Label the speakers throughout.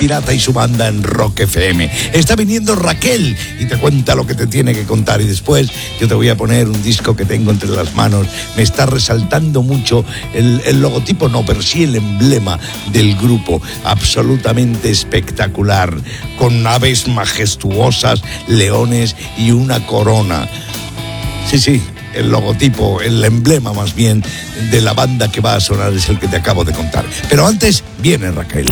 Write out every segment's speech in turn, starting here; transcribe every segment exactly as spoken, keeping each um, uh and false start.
Speaker 1: Pirata y su banda en Rock F M. Está viniendo Raquel y te cuenta lo que te tiene que contar, y después yo te voy a poner un disco que tengo entre las manos. Me está resaltando mucho el, el logotipo, no, pero sí el emblema del grupo, absolutamente espectacular, con aves majestuosas, leones y una corona. Sí, sí, el logotipo, el emblema más bien de la banda que va a sonar es el que te acabo de contar. Pero antes viene Raquel.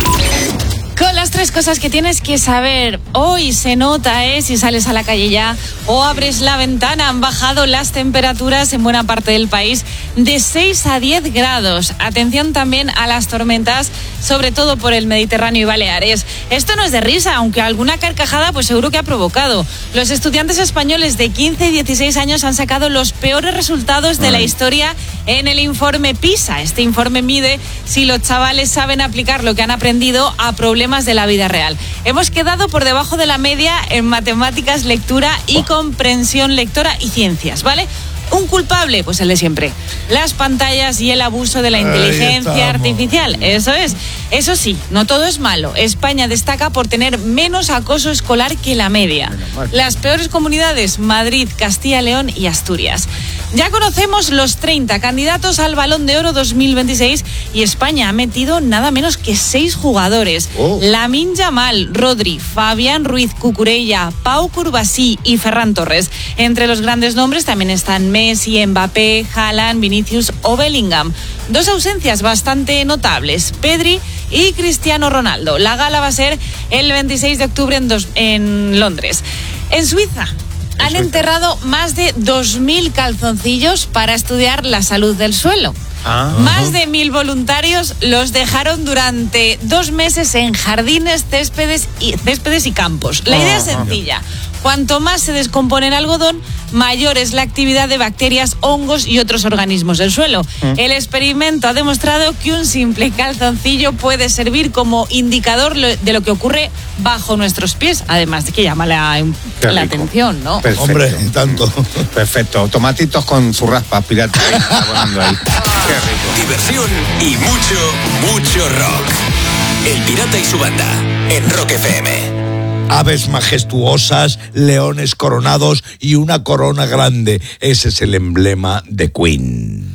Speaker 2: Con las tres cosas que tienes que saber. Hoy se nota, ¿eh? Si sales a la calle ya o abres la ventana, han bajado las temperaturas en buena parte del país de seis a diez grados. Atención también a las tormentas, sobre todo por el Mediterráneo y Baleares. Esto no es de risa, aunque alguna carcajada pues seguro que ha provocado. Los estudiantes españoles de quince y dieciséis años han sacado los peores resultados de la historia en el informe PISA. Este informe mide si los chavales saben aplicar lo que han aprendido a problemas de la vida real. Hemos quedado por debajo de la media en matemáticas, lectura y comprensión lectora y ciencias, ¿vale? Un culpable, pues el de siempre. Las pantallas y el abuso de la inteligencia artificial. Eso es. Eso sí, no todo es malo. España destaca por tener menos acoso escolar que la media. Las peores comunidades: Madrid, Castilla, León y Asturias. Ya conocemos los treinta candidatos al Balón de Oro dos mil veintiséis y España ha metido nada menos que seis jugadores. Oh. Lamine Yamal, Rodri, Fabián Ruiz, Cucurella, Pau Curbasí y Ferran Torres. Entre los grandes nombres también están Messi, Mbappé, Haaland, Vinicius o Bellingham. Dos ausencias bastante notables: Pedri y Cristiano Ronaldo. La gala va a ser el veintiséis de octubre en, dos, en Londres. En Suiza han enterrado más de dos mil calzoncillos para estudiar la salud del suelo. Ah, más de mil voluntarios los dejaron durante dos meses en jardines, céspedes y, céspedes y campos. La idea es sencilla. Cuanto más se descompone el algodón, mayor es la actividad de bacterias, hongos y otros organismos del suelo. Mm. El experimento ha demostrado que un simple calzoncillo puede servir como indicador de lo que ocurre bajo nuestros pies, además de que llama la, la atención, ¿no?
Speaker 3: Perfecto.
Speaker 1: Hombre, tanto.
Speaker 3: Perfecto. Tomatitos con su raspa pirata ahí, ahí. Qué rico.
Speaker 4: Diversión y mucho, mucho rock. El Pirata y su banda en Rock F M.
Speaker 1: Aves majestuosas, leones coronados y una corona grande. Ese es el emblema de Queen.